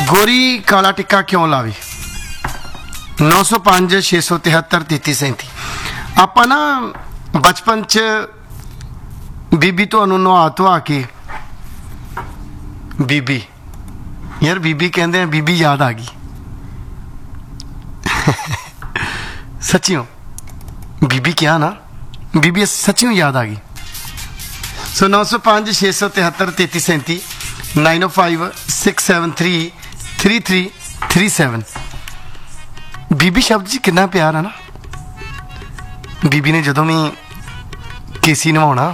गोरी काला टिक्का क्यों लावे 905 673 3337 ਆਪਾਂ ਨਾ बचपन च बीबी ਤੁਹਾਨੂੰ ਨਵਾ ਧਵਾ के बीबी यार बीबी कहते हैं बीबी याद आ गई सच्चियों बीबी क्या ना बीबी सच्चियों याद आ गई। सो 905 673 3337 905 673 3337 बीबी शब्द जी कितना प्यार है ना। बीबी ने जदों भी केसी नवाना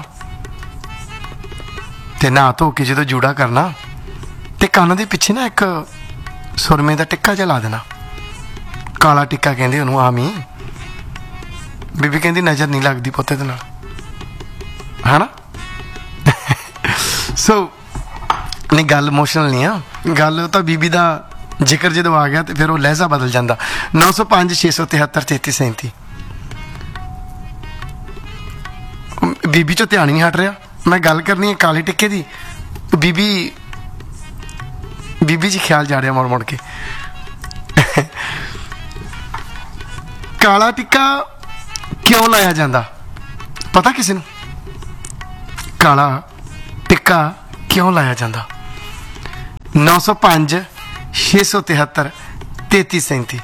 ते नहा धो के जो जूड़ा करना ते कान के पिछे ना एक सुरमे का टिक्का जला देना, काला टिक्का कहते उन्होंने आमी। बीबी कहती नज़र नहीं लगती पुत्त दे नाल है ना। सो नहीं गल इमोशनल नहीं है, गल तो बीबी का जिक्र जो आ गया तो फिर वो लहजा बदल जाता। 905 673 3337 बीबी चो ध्यान नहीं हट रहा। मैं गल करनी है काले टिक्के की, बीबी बीबी जी ख्याल जा रहा मुड़ मुड़ के। काला टिक्का क्यों लाया जाता पता किसी नूं? काला टिक्का क्यों लाया जाता 905 673 3337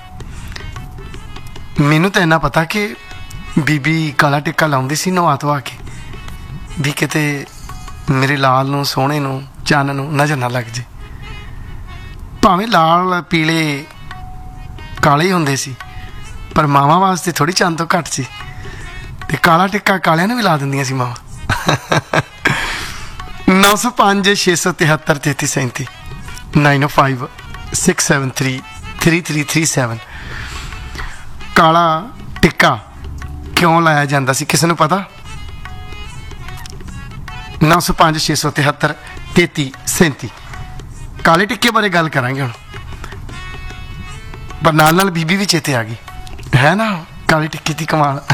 मैनू तो इन्ना पता कि बीबी काला टिक्का लाउंदी सी नवा धवा के भी किते मेरे लाल नूं सोहणे नूं चन्न नूं नज़र ना लग जे। भावें लाल पीले काले ही हुंदे सी पर मावां वास्ते थोड़ी चंद तो घट सी ते काला टिक्का कालियां नूं भी ला दिंदियां सी मावां। 905 673 3337 905 673 3337 काला टिक्का क्यों लाया जाता सी किसी नूं पता? 905 673 3337 काले टिक्के बारे गल करांगे हुण, पर नाल नाल बीबी भी चेते आ गई है ना। काले टिक्के की कमाल